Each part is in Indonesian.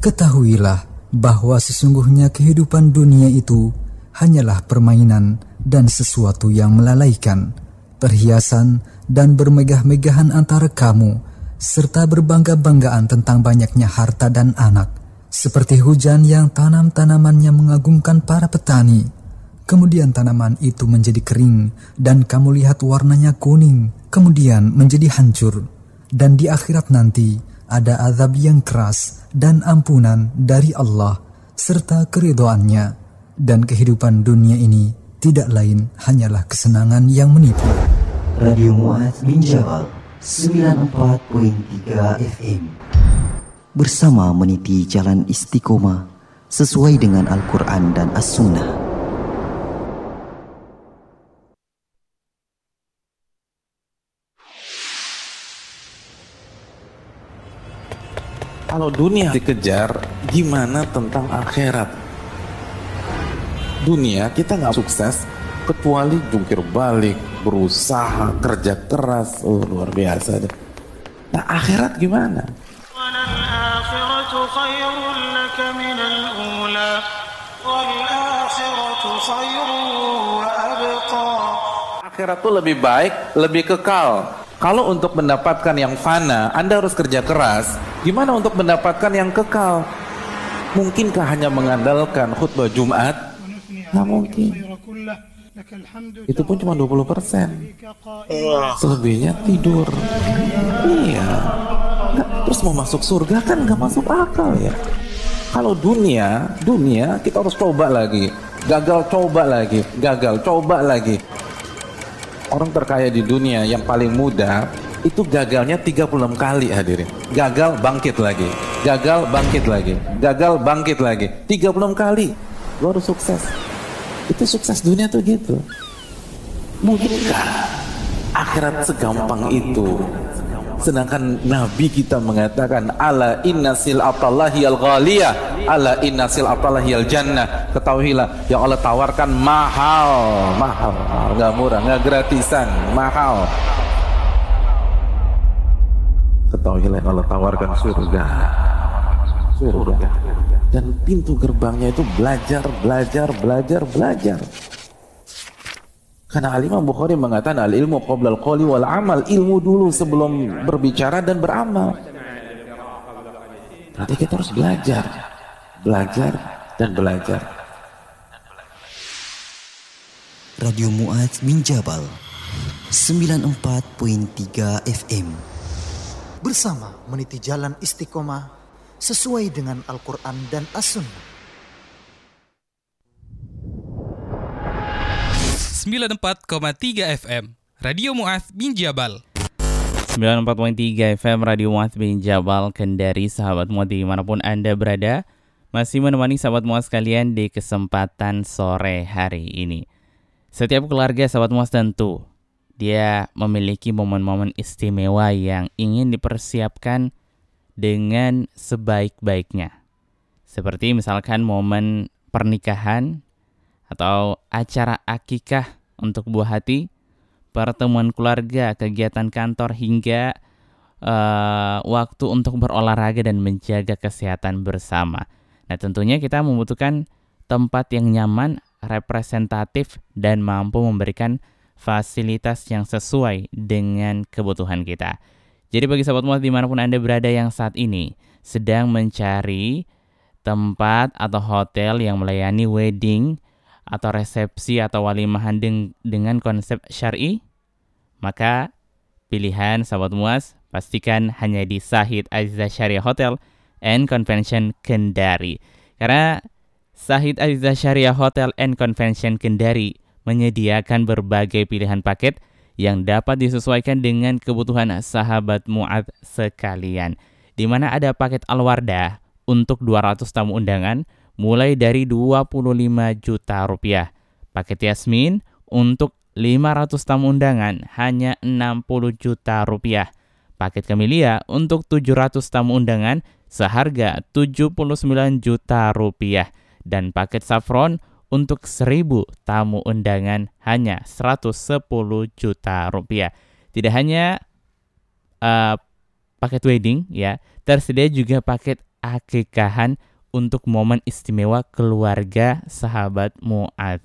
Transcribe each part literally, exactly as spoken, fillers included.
Ketahuilah bahwa sesungguhnya kehidupan dunia itu hanyalah permainan dan sesuatu yang melalaikan, perhiasan dan bermegah-megahan antara kamu, serta berbangga-banggaan tentang banyaknya harta dan anak, seperti hujan yang tanam-tanamannya mengagumkan para petani. Kemudian tanaman itu menjadi kering dan kamu lihat warnanya kuning, kemudian menjadi hancur. Dan di akhirat nanti ada azab yang keras dan ampunan dari Allah serta keridhaannya, dan kehidupan dunia ini tidak lain hanyalah kesenangan yang menipu. Radio Mu'adz bin Jabal sembilan puluh empat koma tiga F M bersama meniti jalan istiqomah sesuai dengan Al-Quran dan As-Sunnah. Kalau dunia dikejar, gimana tentang akhirat? Dunia kita nggak sukses kecuali jungkir balik, berusaha, kerja keras, oh luar biasa deh. Nah akhirat gimana? Akhirat tuh lebih baik, lebih kekal. Kalau untuk mendapatkan yang fana, Anda harus kerja keras. Gimana untuk mendapatkan yang kekal? Mungkinkah hanya mengandalkan khutbah Jumat? Nggak mungkin. Itu pun cuma dua puluh persen. Selebihnya tidur. Iya. Nggak, terus mau masuk surga kan nggak masuk akal ya. Kalau dunia, dunia kita harus coba lagi. Gagal coba lagi. Gagal coba lagi. Orang terkaya di dunia yang paling muda itu gagalnya tiga puluh enam kali hadirin. Gagal bangkit lagi. Gagal bangkit lagi. Gagal bangkit lagi. tiga puluh enam kali. Lu harus sukses. Itu sukses dunia tuh gitu. Mungkinkah akhirat segampang itu? Sedangkan Nabi kita mengatakan ala inna sil'atallahi al-ghaliyah, ala inna sil'atallahi al-jannah. Ketahuilah yang Allah tawarkan mahal, mahal, nggak murah, nggak gratisan, mahal. Ketahuilah yang Allah tawarkan surga, surga. Dan pintu gerbangnya itu belajar, belajar, belajar, belajar. Karena Al-Imam Bukhari mengatakan al-ilmu qabla al-qawli wal amal, ilmu dulu sebelum berbicara dan beramal. Berarti kita harus belajar, belajar dan belajar. Radio Mu'adz bin Jabal sembilan puluh empat koma tiga F M bersama meniti jalan istiqomah sesuai dengan Al-Quran dan As-Sunnah. sembilan puluh empat koma tiga F M Radio Mu'adz bin Jabal. sembilan puluh empat koma tiga F M Radio Mu'adz bin Jabal, Kendari. Sahabat Mu'adz dimanapun Anda berada, masih menemani sahabat Mu'adz sekalian di kesempatan sore hari ini. Setiap keluarga sahabat Mu'adz tentu dia memiliki momen-momen istimewa yang ingin dipersiapkan dengan sebaik-baiknya. Seperti misalkan momen pernikahan atau acara akikah untuk buah hati, pertemuan keluarga, kegiatan kantor, hingga uh, waktu untuk berolahraga dan menjaga kesehatan bersama. Nah tentunya kita membutuhkan tempat yang nyaman, representatif, dan mampu memberikan fasilitas yang sesuai dengan kebutuhan kita. Jadi bagi sahabat Mu'adz dimanapun Anda berada yang saat ini sedang mencari tempat atau hotel yang melayani wedding atau resepsi atau walimahan deng- dengan konsep syar'i, maka pilihan sahabat Mu'adz pastikan hanya di Sahid Azizah Syariah Hotel and Convention Kendari. Karena Sahid Azizah Syariah Hotel and Convention Kendari menyediakan berbagai pilihan paket yang dapat disesuaikan dengan kebutuhan sahabat Mu'adz sekalian. Di mana ada paket Al-Wardah untuk dua ratus tamu undangan mulai dari dua puluh lima juta rupiah. Paket Yasmin untuk lima ratus tamu undangan hanya enam puluh juta rupiah. Paket Camellia untuk tujuh ratus tamu undangan seharga tujuh puluh sembilan juta rupiah. Dan paket Saffron untuk seribu tamu undangan hanya seratus sepuluh juta rupiah. Tidak hanya uh, paket wedding ya, tersedia juga paket keakikahan untuk momen istimewa keluarga sahabat Mu'adz.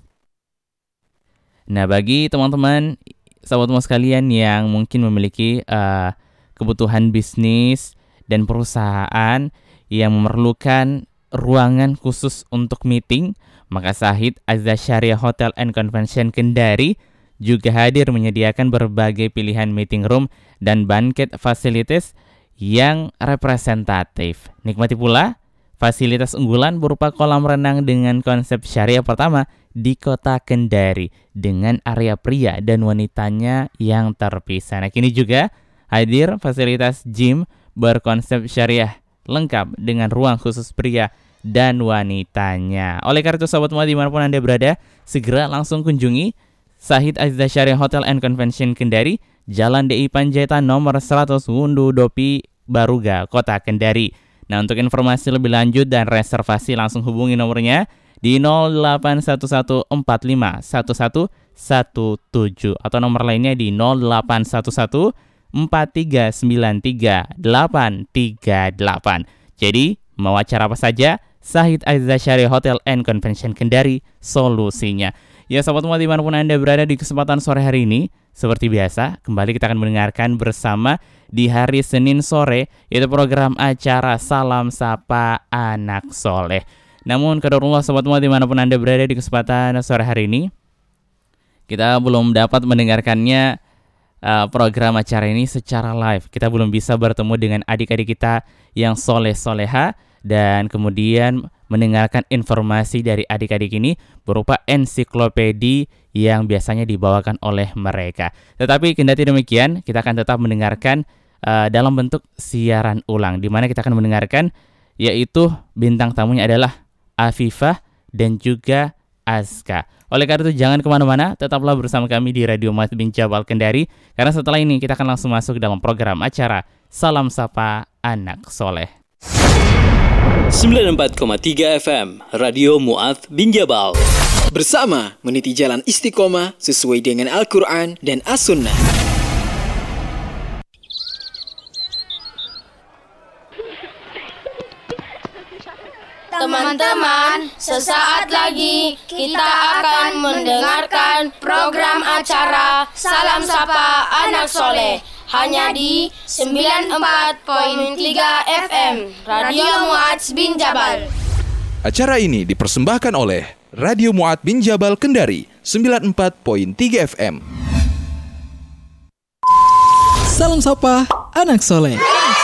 Nah, bagi teman-teman sahabat Mu'adz sekalian yang mungkin memiliki uh, kebutuhan bisnis dan perusahaan yang memerlukan ruangan khusus untuk meeting, maka Sahid Azza Syariah Hotel and Convention Kendari juga hadir menyediakan berbagai pilihan meeting room dan banquet facilities yang representatif. Nikmati pula fasilitas unggulan berupa kolam renang dengan konsep syariah pertama di kota Kendari dengan area pria dan wanitanya yang terpisah. Nah, kini juga hadir fasilitas gym berkonsep syariah lengkap dengan ruang khusus pria dan wanitanya. Oleh karena itu sahabat Mu'adz dimanapun Anda berada, segera langsung kunjungi Sahid Azza Syariah Hotel and Convention Kendari, Jalan D I Panjaitan nomor seratus Wundu Dopi Baruga, Kota Kendari. Nah, untuk informasi lebih lanjut dan reservasi langsung hubungi nomornya di nol delapan satu satu empat lima satu satu satu tujuh atau nomor lainnya di nol delapan satu satu empat tiga sembilan tiga delapan tiga delapan. Jadi, mau acara apa saja, Sahid Azza Syariah Hotel and Convention Kendari solusinya. Ya, sahabat Mu'adz dimanapun Anda berada di kesempatan sore hari ini, seperti biasa, kembali kita akan mendengarkan bersama di hari Senin sore, yaitu program acara Salam Sapa Anak Soleh. Namun, qadarullah sahabat Mu'adz dimanapun Anda berada di kesempatan sore hari ini, kita belum dapat mendengarkannya uh, program acara ini secara live. Kita belum bisa bertemu dengan adik-adik kita yang soleh-soleha dan kemudian mendengarkan informasi dari adik-adik ini berupa ensiklopedi yang biasanya dibawakan oleh mereka. Tetapi kendati demikian, kita akan tetap mendengarkan uh, dalam bentuk siaran ulang, di mana kita akan mendengarkan yaitu bintang tamunya adalah Afifah dan juga Azka. Oleh karena itu jangan kemana-mana, tetaplah bersama kami di Radio Mu'adz bin Jabal Kendari, karena setelah ini kita akan langsung masuk dalam program acara Salam Sapa Anak Soleh. sembilan puluh empat koma tiga F M Radio Mu'adz bin Jabal. Bersama meniti jalan istiqomah sesuai dengan Al-Quran dan As-Sunnah. Teman-teman, sesaat lagi kita akan mendengarkan program acara Salam Sapa Anak Soleh hanya di sembilan puluh empat koma tiga F M Radio Mu'adz bin Jabal. Acara ini dipersembahkan oleh Radio Mu'adz bin Jabal Kendari sembilan puluh empat koma tiga F M. Salam Sapa Anak Soleh.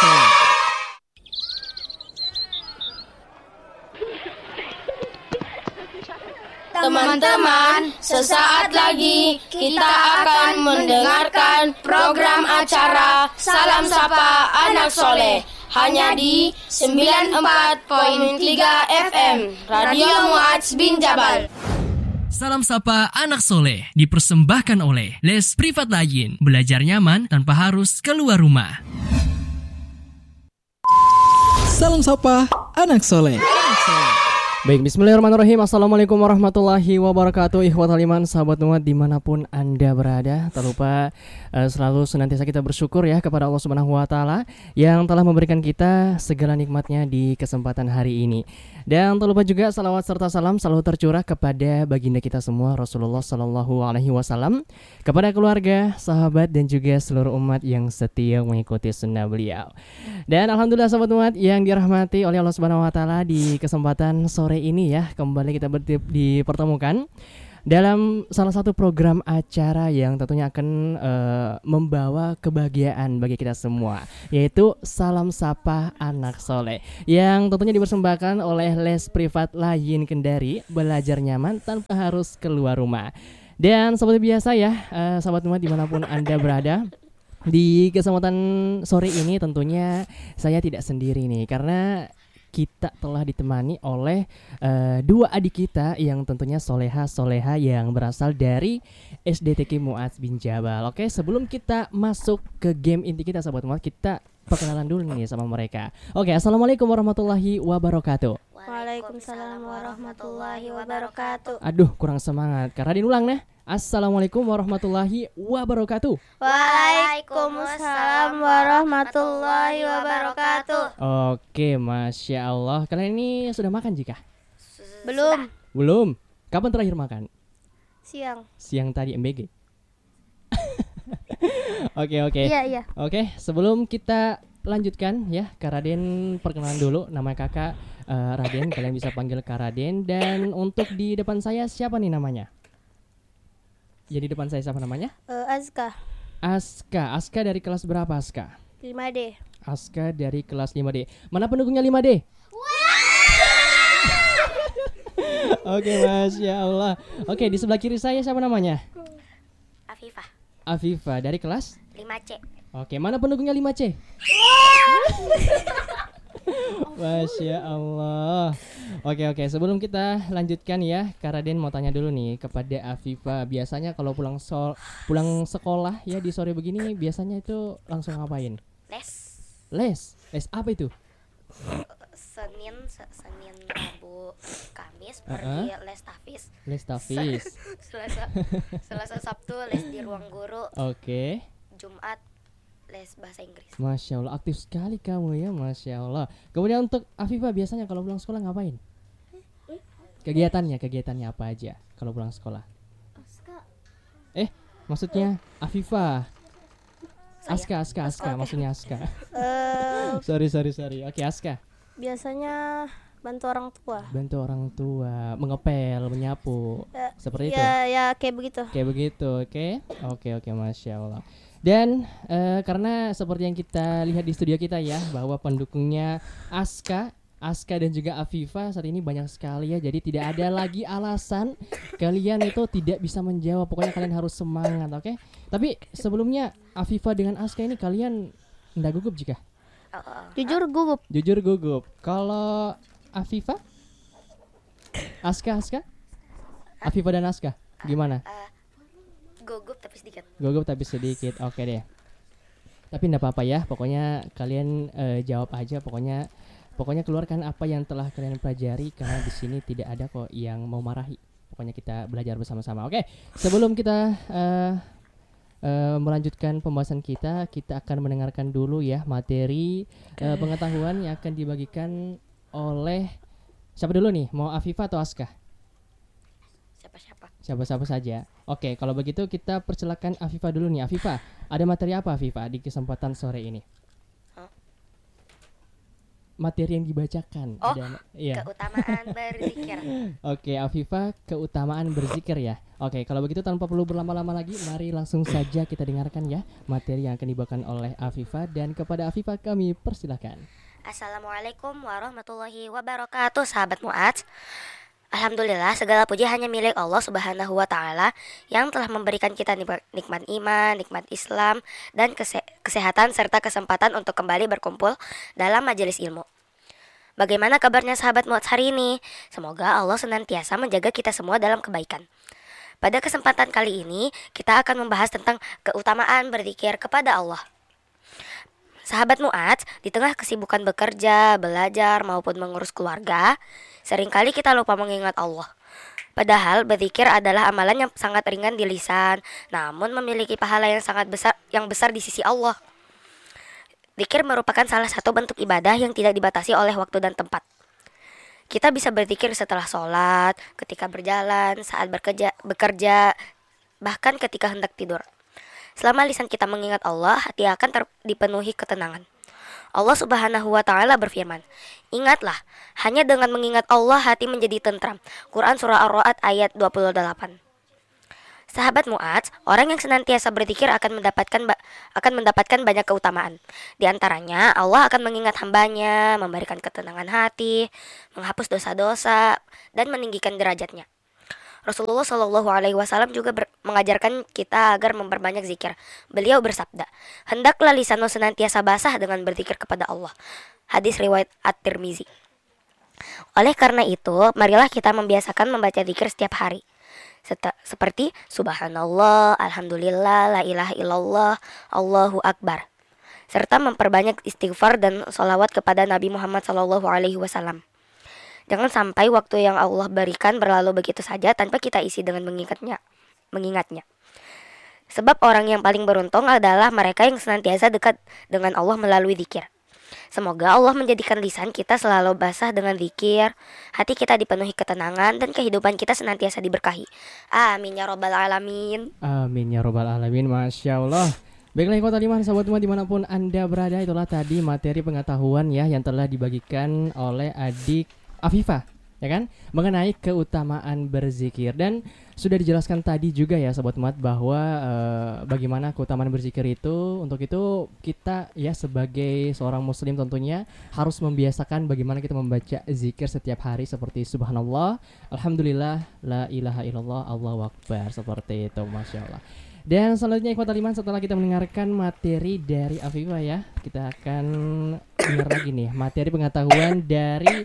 Teman-teman, sesaat lagi kita akan mendengarkan program acara Salam Sapa Anak Soleh hanya di sembilan puluh empat koma tiga F M Radio Mu'adz bin Jabal. Salam Sapa Anak Soleh dipersembahkan oleh Les Privat Lain, belajar nyaman tanpa harus keluar rumah. Salam Sapa Anak Soleh. Baik, bismillahirrahmanirrahim. Assalamualaikum warahmatullahi wabarakatuh. Ikhwatal iman, sahabat Mu'adz dimanapun Anda berada, tak lupa uh, selalu senantiasa kita bersyukur ya kepada Allah Subhanahu Wa Taala yang telah memberikan kita segala nikmatnya di kesempatan hari ini. Dan tak lupa juga salawat serta salam selalu tercurah kepada baginda kita semua Rasulullah Sallallahu Alaihi Wasallam, kepada keluarga, sahabat dan juga seluruh umat yang setia mengikuti sunnah beliau. Dan alhamdulillah sahabat Mu'adz yang dirahmati oleh Allah Subhanahu Wa Taala, di kesempatan sore ini ya kembali kita ber- dipertemukan dalam salah satu program acara yang tentunya akan uh, membawa kebahagiaan bagi kita semua, yaitu Salam Sapa Anak Soleh, yang tentunya dipersembahkan oleh Les Privat Lain Kendari, belajar nyaman tanpa harus keluar rumah. Dan seperti biasa ya, uh, sahabat Mu'adz dimanapun Anda berada, di kesempatan sore ini tentunya saya tidak sendiri nih, karena kita telah ditemani oleh uh, dua adik kita yang tentunya soleha-soleha yang berasal dari S D T K Mu'adz bin Jabal. Oke, sebelum kita masuk ke game inti kita sahabat Mu'adz, kita perkenalan dulu nih sama mereka. Oke, assalamualaikum warahmatullahi wabarakatuh. Waalaikumsalam warahmatullahi wabarakatuh. Aduh, kurang semangat. Kak Radin ulang nih. Assalamualaikum warahmatullahi wabarakatuh. Waalaikumsalam warahmatullahi wabarakatuh. Oke, Masya Allah. Kalian ini sudah makan jika? Belum. Belum. Kapan terakhir makan? Siang. Siang tadi M B G. Oke oke. Iya iya. Oke, sebelum kita lanjutkan ya, Kak Raden perkenalan dulu. Nama kakak uh, Raden, kalian bisa panggil Kak Raden. Dan untuk di depan saya siapa nih namanya? Jadi di depan saya siapa namanya? Uh, Azka. Aska. Aska dari kelas berapa Aska? lima D. Aska dari kelas lima D. Mana pendukungnya lima D? Oke, Masya Allah. Oke, di sebelah kiri saya siapa namanya? Afifah. Afifah dari kelas lima C. Oke, mana pendukungnya lima C? Masya Allah. Oke oke, sebelum kita lanjutkan ya, Kak Raden mau tanya dulu nih kepada Afifah. Biasanya kalau pulang so pulang sekolah ya di sore begini, biasanya itu langsung ngapain? Les. Les. Les apa itu? Senin, Senin, Rabu, Kamis Uh-uh. pergi les tafis. Les tafis. Selasa, Selasa Sabtu les di ruang guru. Oke. Jumat les bahasa Inggris. Masya Allah, aktif sekali kamu ya, Masya Allah. Kemudian untuk Afifah biasanya kalau pulang sekolah ngapain? Kegiatannya, kegiatannya apa aja kalau pulang sekolah? Eh, maksudnya Afifah. Aska, Aska, Aska, okay. maksudnya Aska. Uh, sorry, sorry, sorry. Oke, Aska. Biasanya bantu orang tua. Bantu orang tua, mengepel, menyapu, uh, seperti ya, itu. Ya, ya kayak begitu. Kayak begitu, oke, okay? oke, okay, oke, okay, Masya Allah. Dan uh, karena seperti yang kita lihat di studio kita ya, bahwa pendukungnya Aska, Aska dan juga Afifah saat ini banyak sekali ya. Jadi tidak ada lagi alasan kalian itu tidak bisa menjawab. Pokoknya kalian harus semangat, oke? Okay? Tapi sebelumnya Afifah dengan Aska ini kalian enggak gugup jika? Jujur gugup. Jujur gugup. Kalau Afifah? Aska, Aska? Afifah dan Aska, gimana? Uh, gugup tapi sedikit. Gugup tapi sedikit, oke deh. Tapi enggak apa-apa ya, pokoknya kalian uh, jawab aja, pokoknya pokoknya keluarkan apa yang telah kalian pelajari, karena di sini tidak ada kok yang mau marahi. Pokoknya kita belajar bersama-sama. Oke, sebelum kita uh, uh, melanjutkan pembahasan kita, kita akan mendengarkan dulu ya materi uh, pengetahuan yang akan dibagikan oleh siapa dulu nih? Mau Afifah atau Aska? Siapa-siapa. Siapa-siapa saja. Oke, kalau begitu kita persilakan Afifah dulu nih. Afifah, ada materi apa Afifah di kesempatan sore ini? Materi yang dibacakan. Oh, ada, ya. Keutamaan berzikir. Oke, Afifah, keutamaan berzikir ya. Oke, kalau begitu tanpa perlu berlama-lama lagi, mari langsung saja kita dengarkan ya materi yang akan dibawakan oleh Afifah. Dan kepada Afifah kami persilakan. Assalamualaikum warahmatullahi wabarakatuh, sahabat Mu'adz. Alhamdulillah, segala puji hanya milik Allah Subhanahu wa Ta'ala yang telah memberikan kita nikmat iman, nikmat Islam, dan kese- kesehatan serta kesempatan untuk kembali berkumpul dalam majelis ilmu. Bagaimana kabarnya sahabat Mu'adz hari ini? Semoga Allah senantiasa menjaga kita semua dalam kebaikan. Pada kesempatan kali ini, kita akan membahas tentang keutamaan berzikir kepada Allah. Sahabat Mu'adz, di tengah kesibukan bekerja, belajar, maupun mengurus keluarga, seringkali kita lupa mengingat Allah. Padahal berzikir adalah amalan yang sangat ringan di lisan, namun memiliki pahala yang sangat besar, yang besar di sisi Allah. Zikir merupakan salah satu bentuk ibadah yang tidak dibatasi oleh waktu dan tempat. Kita bisa berzikir setelah sholat, ketika berjalan, saat bekerja, bekerja, bahkan ketika hendak tidur. Selama lisan kita mengingat Allah, hati akan ter- dipenuhi ketenangan. Allah Subhanahu wa Ta'ala berfirman, "Ingatlah, hanya dengan mengingat Allah hati menjadi tentram." Quran surah Ar-Ra'd ayat dua puluh delapan. Sahabat Mu'adz, orang yang senantiasa berzikir akan mendapatkan ba- akan mendapatkan banyak keutamaan. Di antaranya, Allah akan mengingat hambanya, memberikan ketenangan hati, menghapus dosa-dosa, dan meninggikan derajatnya. Rasulullah Shallallahu Alaihi Wasallam juga ber- mengajarkan kita agar memperbanyak zikir. Beliau bersabda, hendaklah lisanmu senantiasa basah dengan berzikir kepada Allah. Hadis riwayat At-Tirmizi. Oleh karena itu, marilah kita membiasakan membaca zikir setiap hari. Set- seperti Subhanallah, Alhamdulillah, La ilaha illallah, Allahu Akbar. Serta memperbanyak istighfar dan sholawat kepada Nabi Muhammad Shallallahu Alaihi Wasallam. Jangan sampai waktu yang Allah berikan berlalu begitu saja tanpa kita isi dengan mengingatnya. mengingatnya. Sebab orang yang paling beruntung adalah mereka yang senantiasa dekat dengan Allah melalui zikir. Semoga Allah menjadikan lisan kita selalu basah dengan zikir, hati kita dipenuhi ketenangan, dan kehidupan kita senantiasa diberkahi. Amin ya robbal alamin. Amin ya robbal alamin. Masya Allah. Baiklah ikhwatal iman, sahabat semua dimanapun Anda berada, itulah tadi materi pengetahuan ya yang telah dibagikan oleh adik Afifah, ya kan, mengenai keutamaan berzikir. Dan sudah dijelaskan tadi juga ya sahabat umat bahwa e, bagaimana keutamaan berzikir itu. Untuk itu kita ya sebagai seorang muslim tentunya harus membiasakan bagaimana kita membaca zikir setiap hari seperti subhanallah, alhamdulillah, la ilaha illallah, Allahu akbar, seperti itu. Masya Allah. Dan selanjutnya ikhwatal iman, setelah kita mendengarkan materi dari Afifah ya, kita akan dengar lagi nih materi pengetahuan dari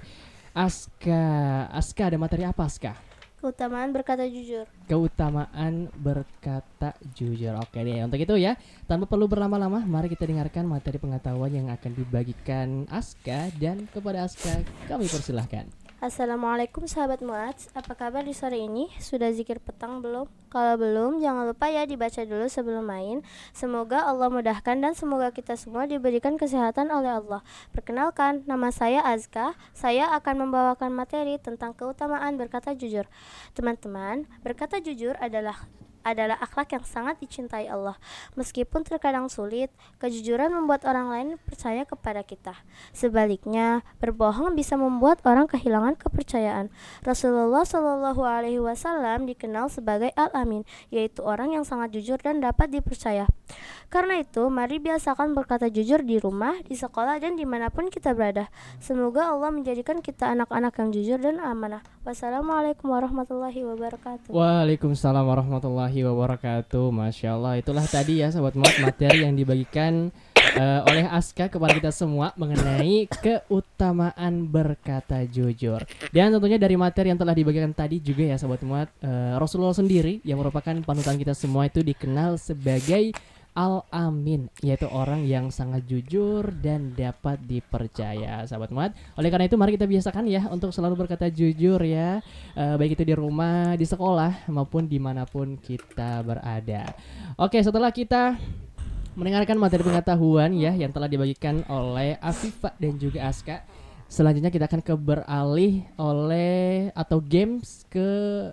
Aska. Aska, ada materi apa Aska? Keutamaan berkata jujur. Keutamaan berkata jujur. Oke deh, untuk itu ya, tanpa perlu berlama-lama, mari kita dengarkan materi pengetahuan yang akan dibagikan Aska. Dan kepada Aska kami persilahkan. Assalamualaikum sahabat Mu'adz, apa kabar di sore ini? Sudah zikir petang belum? Kalau belum, jangan lupa ya dibaca dulu sebelum main. Semoga Allah mudahkan dan semoga kita semua diberikan kesehatan oleh Allah. Perkenalkan, nama saya Azka. Saya akan membawakan materi tentang keutamaan berkata jujur. Teman-teman, berkata jujur adalah adalah akhlak yang sangat dicintai Allah. Meskipun terkadang sulit, kejujuran membuat orang lain percaya kepada kita. Sebaliknya, berbohong bisa membuat orang kehilangan kepercayaan. Rasulullah Shallallahu Alaihi Wasallam dikenal sebagai Al-Amin, yaitu orang yang sangat jujur dan dapat dipercaya. Karena itu, mari biasakan berkata jujur di rumah, di sekolah, dan dimanapun kita berada. Semoga Allah menjadikan kita anak-anak yang jujur dan amanah. Wassalamualaikum warahmatullahi wabarakatuh. Waalaikumsalam warahmatullahi wabarakatuh. Masya Allah, itulah tadi ya sahabat muat materi yang dibagikan uh, oleh Aska kepada kita semua mengenai keutamaan berkata jujur. Dan tentunya dari materi yang telah dibagikan tadi juga ya sahabat muat, uh, Rasulullah sendiri yang merupakan panutan kita semua itu dikenal sebagai Al-Amin, yaitu orang yang sangat jujur dan dapat dipercaya sahabat muat. Oleh karena itu mari kita biasakan ya untuk selalu berkata jujur ya, e, baik itu di rumah, di sekolah, maupun dimanapun kita berada. Oke, setelah kita mendengarkan materi pengetahuan ya yang telah dibagikan oleh Afifah dan juga Aska, selanjutnya kita akan ke beralih oleh atau games ke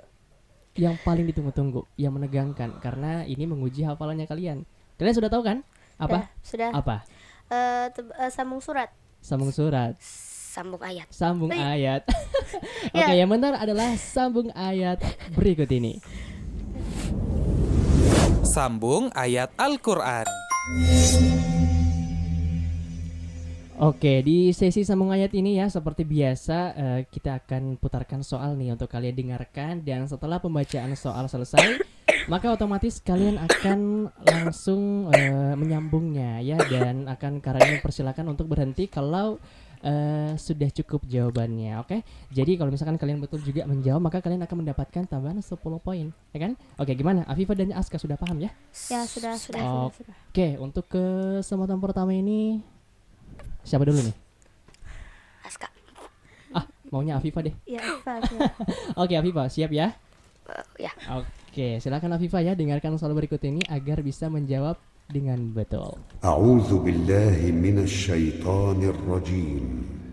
yang paling ditunggu-tunggu, yang menegangkan, karena ini menguji hafalannya kalian. Kalian sudah tahu kan? Apa? Sudah. Apa? Uh, te- uh, sambung surat. Sambung surat. Sambung ayat. Sambung Wih. ayat. Oke, okay, yang benar adalah sambung ayat berikut ini. Sambung ayat Al-Quran. Oke, di sesi sambung ayat ini ya seperti biasa uh, kita akan putarkan soal nih untuk kalian dengarkan, dan setelah pembacaan soal selesai maka otomatis kalian akan langsung uh, menyambungnya ya, dan akan kalian persilakan untuk berhenti kalau uh, sudah cukup jawabannya. Oke, jadi kalau misalkan kalian betul juga menjawab maka kalian akan mendapatkan tambahan sepuluh poin, ya kan? Oke, gimana? Afifah dan Aska sudah paham ya? Ya, sudah, sudah, Oke, sudah, sudah. Oke, untuk kesempatan pertama ini siapa dulu nih? Aska. Ah, maunya Afifah deh. Ya, Afifah. Ya. Oke, Afifah, siap ya? Uh, ya. Oke, silakan Afifah ya, dengarkan soal berikut ini agar bisa menjawab dengan betul. A'udzu billahi minasy syaithanir rajim.